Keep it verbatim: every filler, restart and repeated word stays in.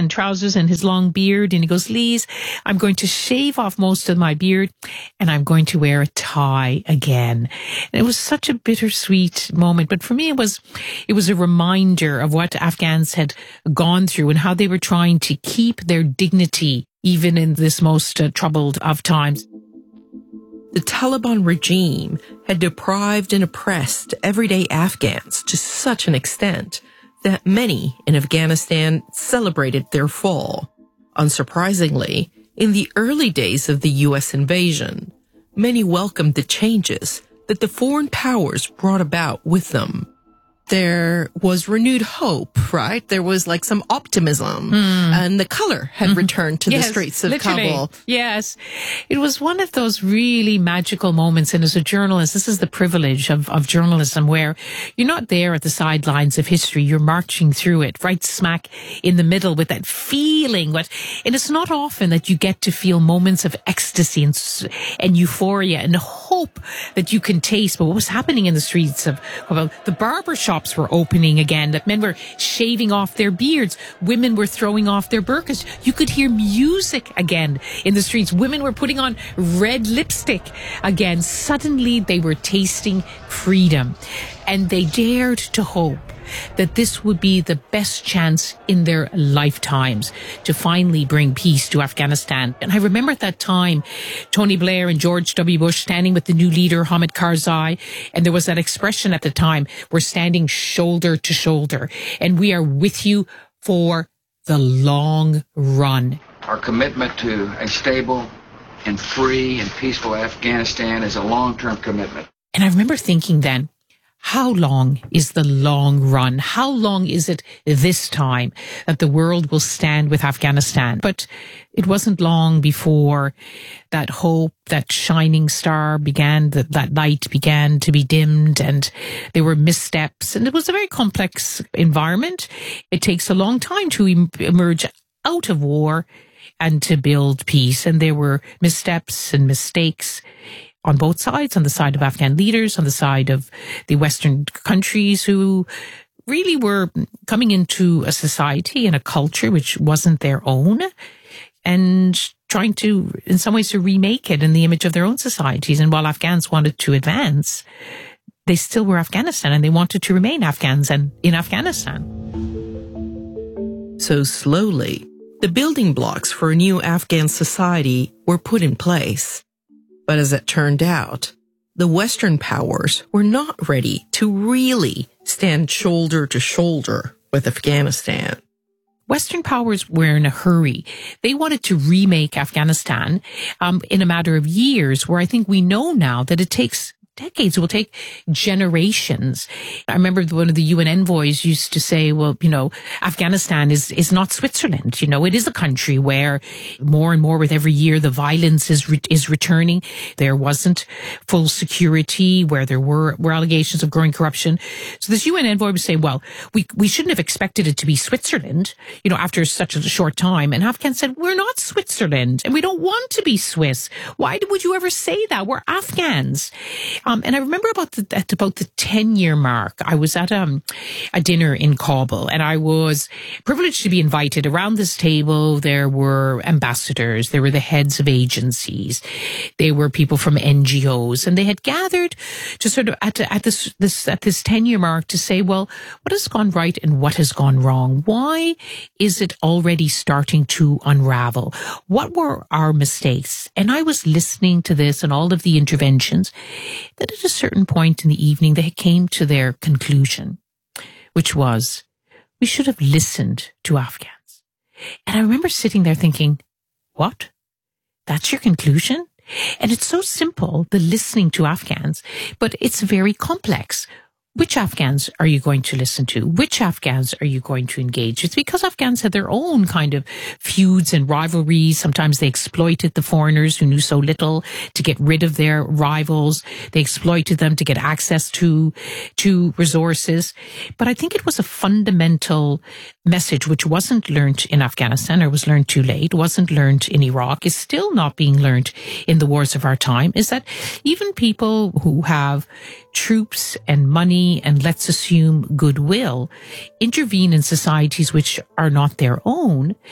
and trousers and his long beard. And he goes, Lise, I'm going to shave off most of my beard and I'm going to wear a tie again. And it was such a bittersweet moment. But for me, it was, it was a reminder of what Afghans had gone through and how they were trying to keep their dignity even in this most uh, troubled of times. The Taliban regime had deprived and oppressed everyday Afghans to such an extent that many in Afghanistan celebrated their fall. Unsurprisingly, in the early days of the U S invasion, many welcomed the changes that the foreign powers brought about with them. There was renewed hope, right? There was like some optimism, mm. and the color had mm-hmm. returned to yes, the streets of literally. Kabul. Yes, it was one of those really magical moments. And as a journalist, this is the privilege of, of journalism, where you're not there at the sidelines of history. You're marching through it, right smack in the middle with that feeling. What, and it's not often that you get to feel moments of ecstasy and, and euphoria and hope that you can taste. But what was happening in the streets of, well, the barber shop were opening again, that men were shaving off their beards, women were throwing off their burqas. You could hear music again in the streets. Women were putting on red lipstick again. Suddenly they were tasting freedom, and they dared to hope that this would be the best chance in their lifetimes to finally bring peace to Afghanistan. And I remember at that time, Tony Blair and George W. Bush standing with the new leader, Hamid Karzai, and there was that expression at the time, we're standing shoulder to shoulder, and we are with you for the long run. Our commitment to a stable and free and peaceful Afghanistan is a long-term commitment. And I remember thinking then, how long is the long run? How long is it this time that the world will stand with Afghanistan? But it wasn't long before that hope, that shining star began, that, that light began to be dimmed, and there were missteps. And it was a very complex environment. It takes a long time to em- emerge out of war and to build peace. And there were missteps and mistakes on both sides, on the side of Afghan leaders, on the side of the Western countries who really were coming into a society and a culture which wasn't their own, and trying to, in some ways, to remake it in the image of their own societies. And while Afghans wanted to advance, they still were Afghanistan, and they wanted to remain Afghans and in Afghanistan. So slowly, the building blocks for a new Afghan society were put in place. But as it turned out, the Western powers were not ready to really stand shoulder to shoulder with Afghanistan. Western powers were in a hurry. They wanted to remake Afghanistan um, in a matter of years, where I think we know now that it takes decades. It will take generations. I remember one of the U N envoys used to say, well, you know, Afghanistan is, is not Switzerland. You know, it is a country where more and more with every year, the violence is, re- is returning. There wasn't full security, where there were, were allegations of growing corruption. So this U N envoy was saying, well, we, we shouldn't have expected it to be Switzerland, you know, after such a short time. And Afghans said, we're not Switzerland and we don't want to be Swiss. Why would you ever say that? We're Afghans. Um, and I remember about the, at about the ten year mark, I was at um, a dinner in Kabul, and I was privileged to be invited. Around this table, there were ambassadors, there were the heads of agencies, there were people from N G Os, and they had gathered to sort of at, at this, this, at this ten year mark to say, well, what has gone right and what has gone wrong? Why is it already starting to unravel? What were our mistakes? And I was listening to this and all of the interventions, that at a certain point in the evening, they came to their conclusion, which was, we should have listened to Afghans. And I remember sitting there thinking, what? That's your conclusion? And it's so simple, the listening to Afghans, but it's very complex. Which Afghans are you going to listen to? Which Afghans are you going to engage? It's because Afghans had their own kind of feuds and rivalries. Sometimes they exploited the foreigners who knew so little to get rid of their rivals. They exploited them to get access to, to resources. But I think it was a fundamental message which wasn't learned in Afghanistan, or was learned too late, wasn't learned in Iraq, is still not being learned in the wars of our time, is that even people who have troops and money and, let's assume, goodwill, intervene in societies which are not their own